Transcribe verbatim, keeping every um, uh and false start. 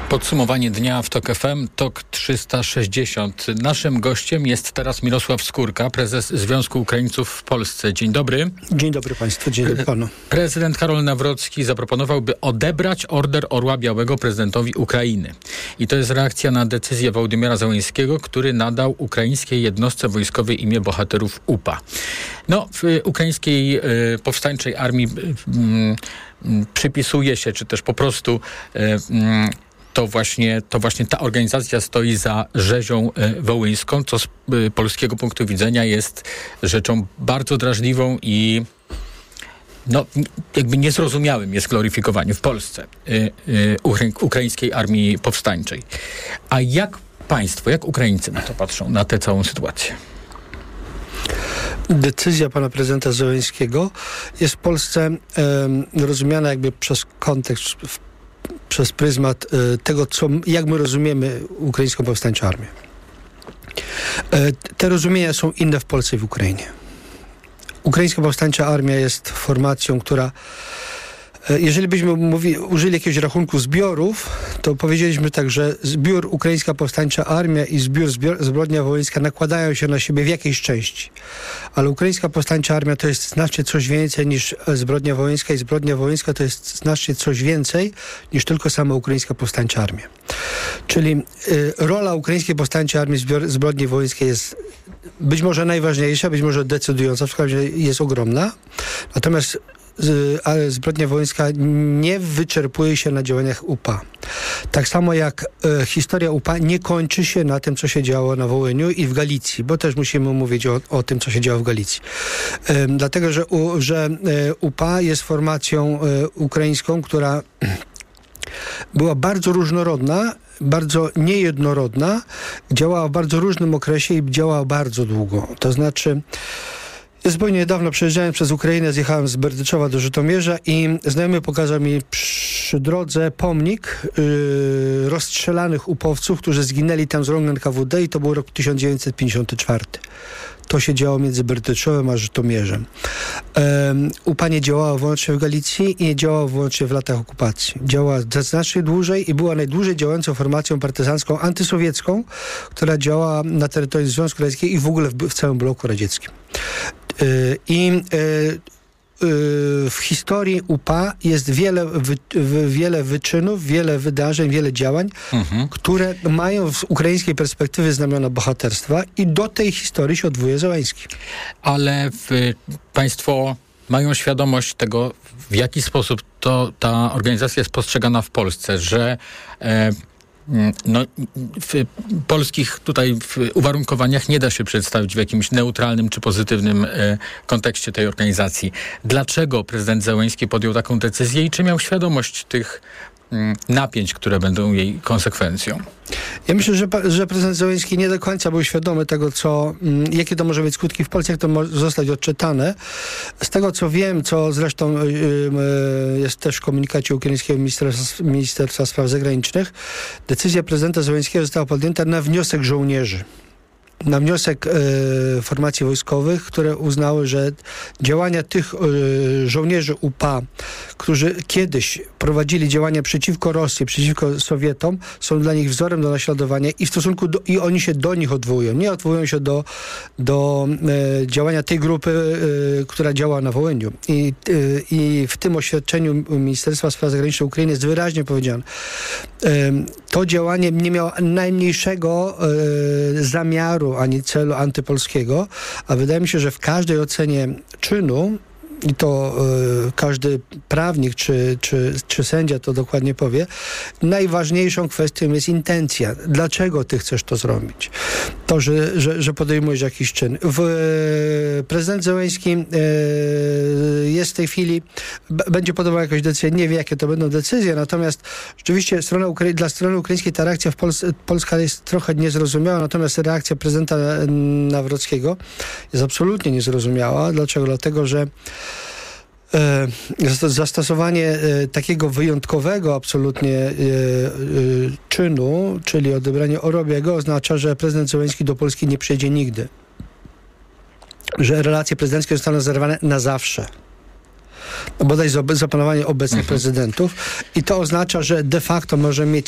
Podsumowanie dnia w TOK F M, TOK trzysta sześćdziesiąt. Naszym gościem jest teraz Mirosław Skórka, prezes Związku Ukraińców w Polsce. Dzień dobry. Dzień dobry państwu, dzień dobry panu. Prezydent Karol Nawrocki zaproponował, by odebrać Order Orła Białego prezydentowi Ukrainy. I to jest reakcja na decyzję Wołodymyra Zełenskiego, który nadał ukraińskiej jednostce wojskowej imię bohaterów U P A. No, w ukraińskiej y, powstańczej armii y, y, przypisuje się, czy też po prostu y, y, To właśnie, to właśnie ta organizacja stoi za rzezią wołyńską, co z polskiego punktu widzenia jest rzeczą bardzo drażliwą i no, jakby niezrozumiałym jest gloryfikowanie w Polsce ukraińskiej armii powstańczej. A jak państwo, jak Ukraińcy na to patrzą, na tę całą sytuację? Decyzja pana prezydenta Zełenskiego jest w Polsce e, rozumiana jakby przez kontekst w przez pryzmat y, tego, co, jak my rozumiemy ukraińską powstańczą armię. Y, te rozumienia są inne w Polsce i w Ukrainie. Ukraińska powstańcza armia jest formacją, która y, jeżeli byśmy mówi, użyli jakiegoś rachunku zbiorów, to powiedzieliśmy tak, że zbiór Ukraińska Powstańcza Armia i zbiór, zbior Zbrodnia Wołyńska nakładają się na siebie w jakiejś części. Ale Ukraińska Powstańcza Armia to jest znacznie coś więcej niż Zbrodnia Wołyńska i Zbrodnia Wołyńska to jest znacznie coś więcej niż tylko sama Ukraińska Powstańcza Armia. Czyli y, rola Ukraińskiej Powstańczej Armii zbior, Zbrodni Wołyńskiej jest być może najważniejsza, być może decydująca, w każdym razie jest ogromna. Natomiast ale zbrodnia wołyńska nie wyczerpuje się na działaniach U P A. Tak samo jak e, historia U P A nie kończy się na tym, co się działo na Wołyniu i w Galicji, bo też musimy mówić o, o tym, co się działo w Galicji. E, dlatego, że, u, że e, U P A jest formacją e, ukraińską, która była bardzo różnorodna, bardzo niejednorodna, działała w bardzo różnym okresie i działała bardzo długo. To znaczy Ja zupełnie niedawno przejeżdżałem przez Ukrainę, zjechałem z Berdyczowa do Żytomierza i znajomy pokazał mi przy drodze pomnik yy, rozstrzelanych upowców, którzy zginęli tam z rąk N K W D i to był rok tysiąc dziewięćset pięćdziesiąty czwarty. To się działo między Berdyczowem a Żytomierzem. Um, U P A nie działała wyłącznie w Galicji i nie działała wyłącznie w latach okupacji. Działała znacznie dłużej i była najdłużej działającą formacją partyzancką antysowiecką, która działała na terytorium Związku Radzieckiego i w ogóle w, w całym bloku radzieckim. Yy, I yy, w historii U P A jest wiele, wy, wiele wyczynów, wiele wydarzeń, wiele działań, mhm. które mają z ukraińskiej perspektywy znamiona bohaterstwa i do tej historii się odwołuje Zełenski. Ale w, państwo mają świadomość tego, w jaki sposób to, ta organizacja jest postrzegana w Polsce, że e, no, w polskich tutaj w uwarunkowaniach nie da się przedstawić w jakimś neutralnym czy pozytywnym e, kontekście tej organizacji. Dlaczego prezydent Zełenski podjął taką decyzję i czy miał świadomość tych m, napięć, które będą jej konsekwencją? Ja myślę, że, że prezydent Zełenski nie do końca był świadomy tego, co, m, jakie to może mieć skutki w Polsce, jak to może zostać odczytane. Z tego, co wiem, co zresztą y, y, jest też w komunikacie ukraińskiego Ministerstwa, Ministerstwa Spraw Zagranicznych, decyzja prezydenta Zełenskiego została podjęta na wniosek żołnierzy. Na wniosek e, formacji wojskowych, które uznały, że działania tych e, żołnierzy U P A, którzy kiedyś prowadzili działania przeciwko Rosji, przeciwko Sowietom, są dla nich wzorem do naśladowania i w stosunku do, i oni się do nich odwołują. Nie odwołują się do, do e, działania tej grupy, e, która działa na Wołyniu. I, e, I w tym oświadczeniu Ministerstwa Spraw Zagranicznych Ukrainy jest wyraźnie powiedziane, e, to działanie nie miało najmniejszego e, zamiaru ani celu antypolskiego, a wydaje mi się, że w każdej ocenie czynu, i to y, każdy prawnik czy, czy, czy sędzia to dokładnie powie, najważniejszą kwestią jest intencja. Dlaczego ty chcesz to zrobić? To, że, że, że podejmujesz jakiś czyn. W, y, prezydent Zełenski y, jest w tej chwili, b, będzie podejmował jakąś decyzję, nie wie, jakie to będą decyzje, natomiast rzeczywiście strona Ukra- dla strony ukraińskiej ta reakcja w Polsce, Polska jest trochę niezrozumiała, natomiast reakcja prezydenta Nawrockiego jest absolutnie niezrozumiała. Dlaczego? Dlatego, że zastosowanie takiego wyjątkowego absolutnie czynu, czyli odebranie Orobiego, oznacza, że prezydent Zełenski do Polski nie przyjedzie nigdy. Że relacje prezydenckie zostaną zerwane na zawsze. No bodaj zapanowanie obecnych mhm. prezydentów. I to oznacza, że de facto może mieć